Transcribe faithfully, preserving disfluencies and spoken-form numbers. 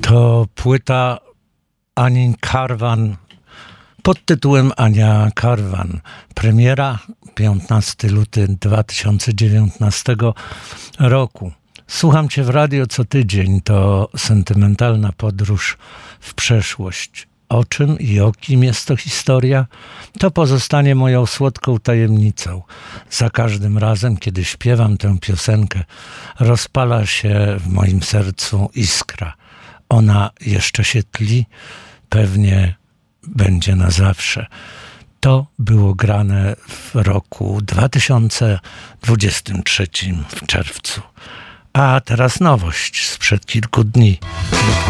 To płyta Anin Karwan pod tytułem Ania Karwan. Premiera piętnastego lutego dwa tysiące dziewiętnastego roku. Słucham Cię w radio co tydzień. To sentymentalna podróż w przeszłość. O czym i o kim jest to historia? To pozostanie moją słodką tajemnicą. Za każdym razem, kiedy śpiewam tę piosenkę, rozpala się w moim sercu iskra. Ona jeszcze się tli, pewnie będzie na zawsze. To było grane w roku dwa tysiące dwudziestym trzecim w czerwcu. A teraz nowość sprzed kilku dni.